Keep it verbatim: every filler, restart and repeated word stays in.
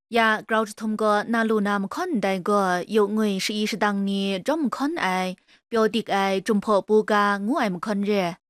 呀，搞着通过那路那么看待个，有我是意识当你这么看爱，表弟爱中破不噶，我爱么看热。